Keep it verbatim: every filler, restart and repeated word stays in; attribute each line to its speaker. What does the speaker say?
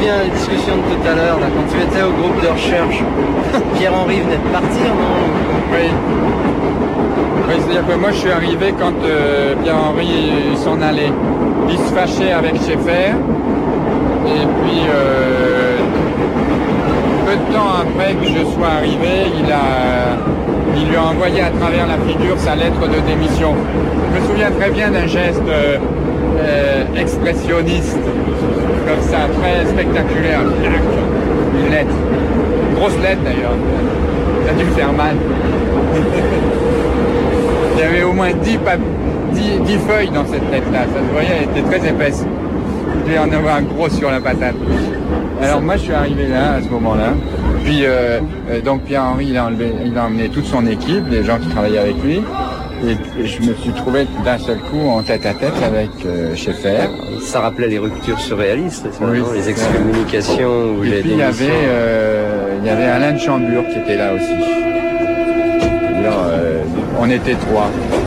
Speaker 1: souviens des discussions de tout à l'heure, là, quand tu étais au groupe de recherche. Pierre-Henri venait de partir, non?
Speaker 2: Oui. Oui, c'est-à-dire que moi je suis arrivé quand euh, Pierre-Henri s'en allait. Il se fâchait avec Schaeffer. Et puis, euh, peu de temps après que je sois arrivé, il, a, il lui a envoyé à travers la figure sa lettre de démission. Je me souviens très bien d'un geste euh, euh, expressionniste, comme ça, très spectaculaire. Une lettre, une grosse lettre d'ailleurs. Ça a dû me faire mal. Il y avait au moins dix, dix, dix feuilles dans cette lettre-là. Ça se voyait, elle était très épaisse. Il devait en avoir un gros sur la patate. Alors moi je suis arrivé là, à ce moment-là. Puis euh, euh, donc Pierre-Henri, il a enlevé, il a emmené toute son équipe, les gens qui travaillaient avec lui. Et, et je me suis trouvé d'un seul coup en tête à tête avec euh, Schaeffer.
Speaker 1: Ça rappelait les ruptures surréalistes, ça,
Speaker 2: oui,
Speaker 1: non, les excommunications ou
Speaker 2: et
Speaker 1: les
Speaker 2: puis il y avait, euh, il y avait Alain de Chambure qui était là aussi. Alors, euh, on était trois.